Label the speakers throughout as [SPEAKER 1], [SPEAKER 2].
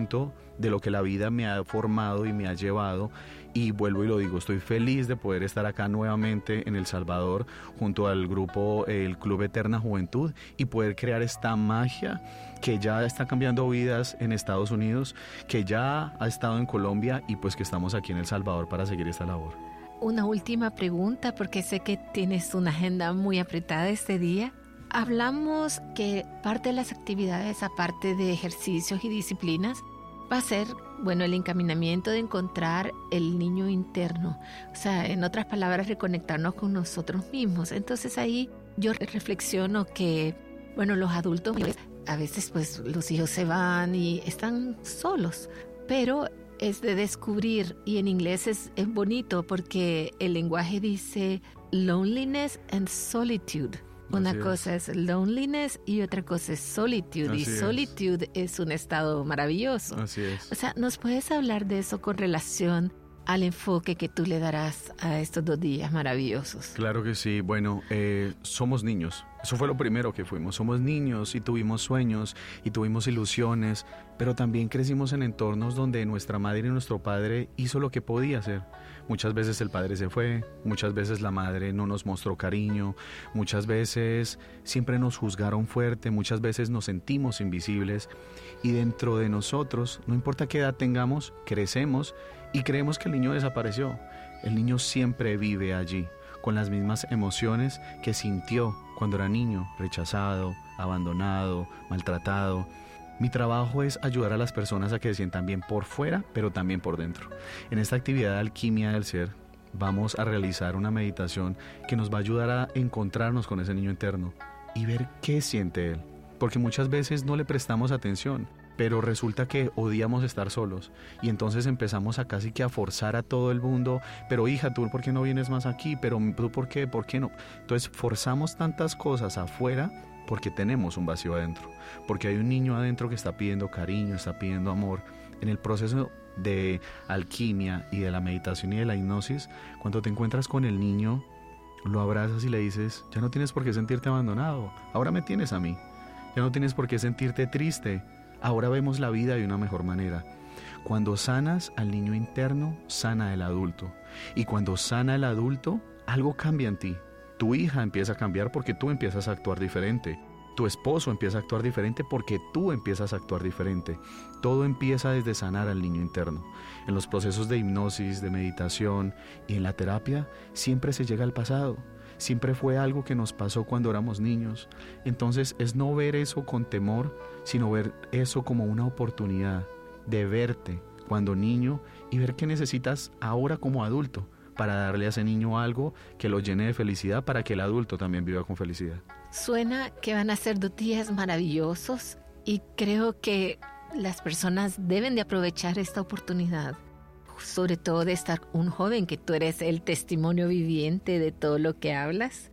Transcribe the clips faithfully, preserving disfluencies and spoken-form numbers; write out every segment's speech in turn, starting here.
[SPEAKER 1] conjunto de lo que la vida me ha formado y me ha llevado. Y vuelvo y lo digo, estoy feliz de poder estar acá nuevamente en El Salvador junto al grupo, el Club Eterna Juventud, y poder crear esta magia que ya está cambiando vidas en Estados Unidos, que ya ha estado en Colombia y pues que estamos aquí en El Salvador para seguir esta labor.
[SPEAKER 2] Una última pregunta, porque sé que tienes una agenda muy apretada este día. Hablamos que parte de las actividades, aparte de ejercicios y disciplinas, va a ser, bueno, el encaminamiento de encontrar el niño interno. O sea, en otras palabras, reconectarnos con nosotros mismos. Entonces ahí yo reflexiono que, bueno, los adultos, a veces pues los hijos se van y están solos, pero es de descubrir, y en inglés es, es bonito porque el lenguaje dice loneliness and solitude. Una Así cosa es. es loneliness y otra cosa es solitude. Así y solitude es. es un estado maravilloso.
[SPEAKER 1] Así es.
[SPEAKER 2] O sea, ¿nos puedes hablar de eso con relación al enfoque que tú le darás a estos dos días maravillosos?
[SPEAKER 1] Claro que sí. Bueno, eh, somos niños. Eso fue lo primero que fuimos. Somos niños y tuvimos sueños y tuvimos ilusiones, pero también crecimos en entornos donde nuestra madre y nuestro padre hizo lo que podía hacer. Muchas veces el padre se fue, muchas veces la madre no nos mostró cariño, muchas veces siempre nos juzgaron fuerte, muchas veces nos sentimos invisibles, y dentro de nosotros, no importa qué edad tengamos, crecemos y creemos que el niño desapareció. El niño siempre vive allí, con las mismas emociones que sintió cuando era niño, rechazado, abandonado, maltratado. Mi trabajo es ayudar a las personas a que se sientan bien por fuera, pero también por dentro. En esta actividad de Alquimia del Ser, vamos a realizar una meditación que nos va a ayudar a encontrarnos con ese niño interno y ver qué siente él. Porque muchas veces no le prestamos atención, pero resulta que odiamos estar solos y entonces empezamos a casi que a forzar a todo el mundo. Pero hija, ¿tú por qué no vienes más aquí? Pero ¿tú por qué? ¿Por qué no? Entonces forzamos tantas cosas afuera porque tenemos un vacío adentro, porque hay un niño adentro que está pidiendo cariño, está pidiendo amor. En el proceso de alquimia y de la meditación y de la hipnosis, cuando te encuentras con el niño, lo abrazas y le dices, ya no tienes por qué sentirte abandonado, ahora me tienes a mí. Ya no tienes por qué sentirte triste, ahora vemos la vida de una mejor manera. Cuando sanas al niño interno, sana el adulto. Y cuando sana el adulto, algo cambia en ti. Tu hija empieza a cambiar porque tú empiezas a actuar diferente. Tu esposo empieza a actuar diferente porque tú empiezas a actuar diferente. Todo empieza desde sanar al niño interno. En los procesos de hipnosis, de meditación y en la terapia, siempre se llega al pasado. Siempre fue algo que nos pasó cuando éramos niños. Entonces es no ver eso con temor, sino ver eso como una oportunidad de verte cuando niño y ver qué necesitas ahora como adulto para darle a ese niño algo que lo llene de felicidad para que el adulto también viva con felicidad.
[SPEAKER 2] Suena que van a ser dos días maravillosos y creo que las personas deben de aprovechar esta oportunidad, sobre todo de estar un joven, que tú eres el testimonio viviente de todo lo que hablas.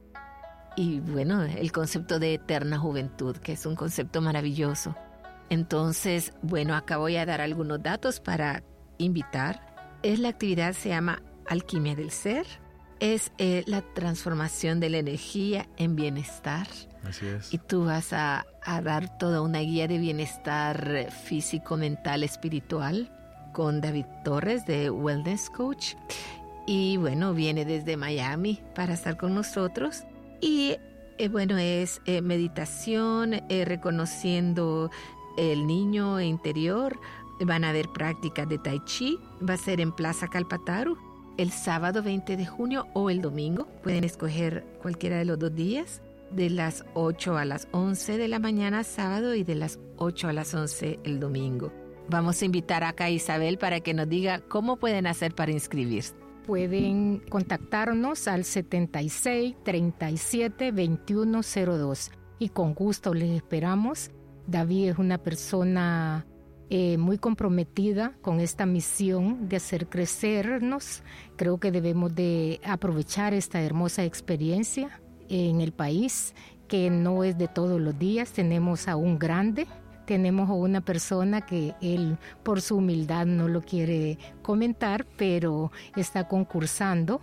[SPEAKER 2] Y bueno, el concepto de eterna juventud, que es un concepto maravilloso. Entonces, bueno, acá voy a dar algunos datos para invitar. Es la actividad, se llama Alquimia del Ser. Es eh, la transformación de la energía en bienestar.
[SPEAKER 1] Así es.
[SPEAKER 2] Y tú vas a, a dar toda una guía de bienestar físico, mental, espiritual con David Torres de Wellness Coach. Y bueno, viene desde Miami para estar con nosotros. Y eh, bueno, es eh, meditación, eh, reconociendo el niño interior. Van a haber prácticas de Tai Chi. Va a ser en Plaza Calpataru el sábado veinte de junio o el domingo. Pueden escoger cualquiera de los dos días, de las ocho a las once de la mañana sábado y de las ocho a las once el domingo. Vamos a invitar acá a Isabel para que nos diga cómo pueden hacer para inscribirse.
[SPEAKER 3] Pueden contactarnos al setenta y seis, treinta y siete, veintiuno cero dos y con gusto les esperamos. David es una persona eh, muy comprometida con esta misión de hacer crecernos. Creo que debemos de aprovechar esta hermosa experiencia en el país, que no es de todos los días. Tenemos a un grande, tenemos a una persona que él por su humildad no lo quiere comentar, pero está concursando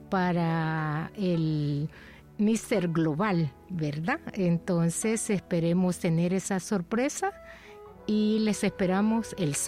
[SPEAKER 3] para el míster Global, ¿verdad? Entonces esperemos tener esa sorpresa y les esperamos el sábado.